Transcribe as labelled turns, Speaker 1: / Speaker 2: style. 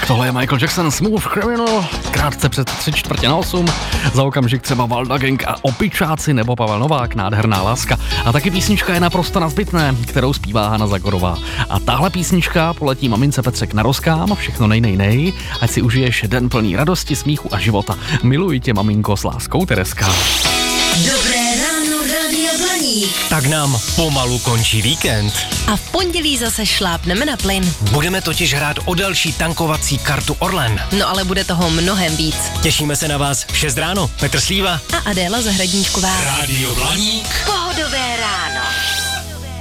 Speaker 1: tohle je Michael Jackson, Smooth Criminal, krátce před 7:45. Za okamžik třeba Valda Gang a Opičáci nebo Pavel Novák, Nádherná láska. A taky písnička je naprosto nazbytné, kterou zpívá Hana Zagorová. A tahle písnička poletí mamince Petře k narozkám, všechno nej, ať si užiješ den plný radosti, smíchu a života. Miluji tě, maminko, s láskou, Tereska.
Speaker 2: Dobré ráno, Radio Blaník.
Speaker 3: Tak nám pomalu končí víkend.
Speaker 2: A v pondělí zase šlápneme na plyn.
Speaker 3: Budeme totiž hrát o další tankovací kartu Orlen.
Speaker 2: No ale bude toho mnohem víc.
Speaker 3: Těšíme se na vás v 6 ráno. Petr Slíva
Speaker 2: A Adéla Zahradníčková.
Speaker 3: Radio Blaník.
Speaker 2: Pohodové ráno.